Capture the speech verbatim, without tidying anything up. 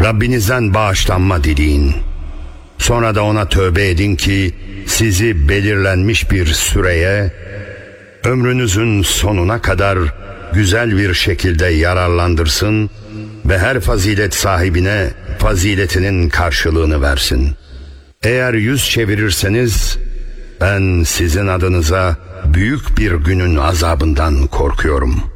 Rabbinizden bağışlanma dileyin. Sonra da ona tövbe edin ki sizi belirlenmiş bir süreye, ömrünüzün sonuna kadar güzel bir şekilde yararlandırsın ve her fazilet sahibine faziletinin karşılığını versin. Eğer yüz çevirirseniz ben sizin adınıza büyük bir günün azabından korkuyorum.''